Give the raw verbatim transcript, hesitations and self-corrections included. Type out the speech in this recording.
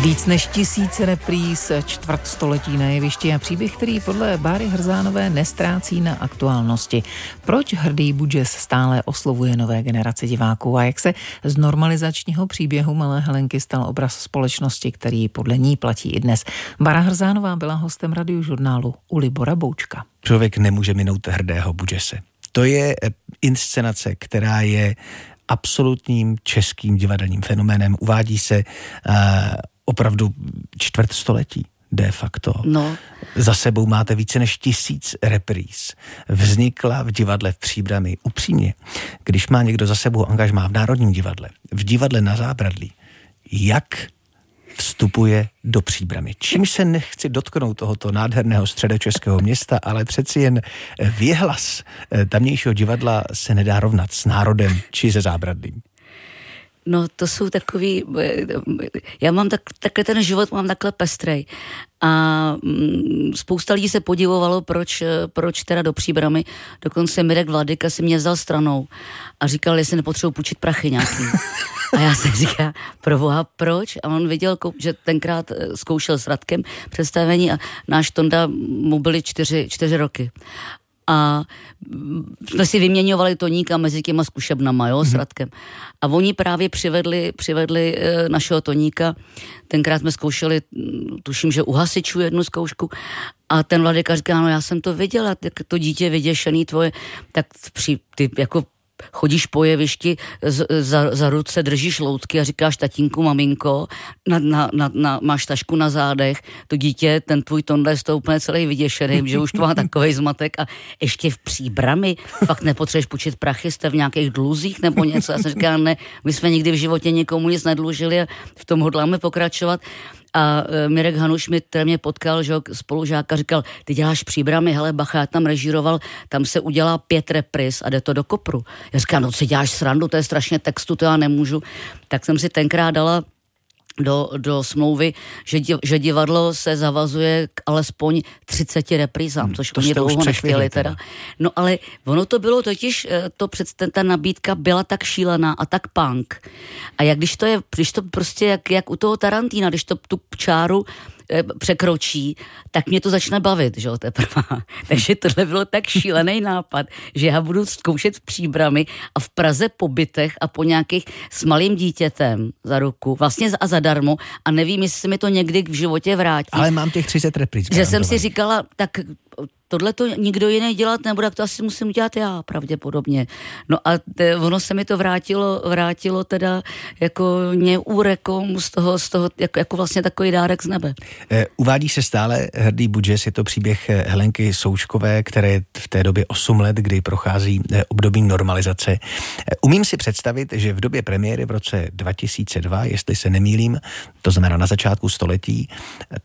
Víc než tisíc repríz, čtvrtstoletí na jevišti a příběh, který podle Báry Hrzánové nestrácí na aktuálnosti. Proč hrdý Budžes stále oslovuje nové generace diváků a jak se z normalizačního příběhu malé Helenky stal obraz společnosti, který podle ní platí i dnes. Bára Hrzánová byla hostem Radiožurnálu u Libora Boučka. Člověk nemůže minout hrdého Budžese. To je inscenace, která je absolutním českým divadelním fenoménem. Uvádí se uh, opravdu čtvrtstoletí de facto. No. Za sebou máte více než tisíc repríz. Vznikla v divadle v Příbrami. Upřímně, když má někdo za sebou angažmá v Národním divadle, v divadle Na Zábradlí, jak vstupuje do Příbrami. Čímž se nechci dotknout tohoto nádherného středočeského města, ale přeci jen věhlas tamnějšího divadla se nedá rovnat s Národem či se Zábradlím. No to jsou takový, já mám tak, takhle ten život mám takhle pestrej a spousta lidí se podivovalo, proč, proč teda do Příbramy, dokonce Mirek Vladyka si mě vzal stranou a říkal, jestli nepotřebuji půjčit prachy nějaký. A já jsem říkal, proboha, proč? A on viděl, že tenkrát zkoušel s Radkem představení a náš Tonda mu byly čtyři, čtyři roky. A jsme si vyměňovali Toníka mezi těma zkušebnama, jo, s Radkem. A oni právě přivedli, přivedli e, našeho Toníka. Tenkrát jsme zkoušeli, tuším, že u hasičů jednu zkoušku. A ten Vladyka říká, no já jsem to viděla, jak to dítě vyděšený tvoje, tak při, ty jako chodíš po jevišti, za, za ruce držíš loutky a říkáš tatínku, maminko, na, na, na, na, máš tašku na zádech, to dítě, ten tvůj Tonda je z toho úplně celý vyděšený, že už to má takovej zmatek a ještě v Příbrami, fakt nepotřebuješ půjčit prachy, jste v nějakých dluzích nebo něco. Já jsem říkala, ne, my jsme nikdy v životě nikomu nic nedlužili a v tom hodláme pokračovat. A Mirek Hanuš mi teda mě potkal, že spolužáka, říkal, ty děláš Příbramy, hele bacha, já tam režíroval, tam se udělá pět repris a jde to do kopru. Já říkám, no co děláš srandu, to je strašně textu, to já nemůžu. Tak jsem si tenkrát dala do, do smlouvy, že, že divadlo se zavazuje k alespoň třiceti reprízám, což to oni dlouho nechtěli teda. teda. No ale ono to bylo totiž, to před, ta nabídka byla tak šílená a tak punk. A jak když to je, když to prostě jak, jak u toho Tarantína, když to tu čáru překročí, tak mě to začne bavit, že jo, teprve. Takže tohle bylo tak šílený nápad, že já budu zkoušet v Příbrami a v Praze po bytech a po nějakých s malým dítětem za ruku, vlastně a zadarmo a nevím, jestli mi to někdy v životě vrátí. Ale mám těch třicet repríz. Že jsem si říkala, tak tohle to nikdo jiný dělat nebude, tak to asi musím dělat já pravděpodobně. No a te, ono se mi to vrátilo, vrátilo teda jako neúrekom z toho, z toho jako, jako vlastně takový dárek z nebe. E, uvádí se stále hrdý Budžes, je to příběh Helenky Součkové, které je v té době osm let, kdy prochází období normalizace. E, umím si představit, že v době premiéry v roce dva tisíce dva, jestli se nemýlím, to znamená na začátku století,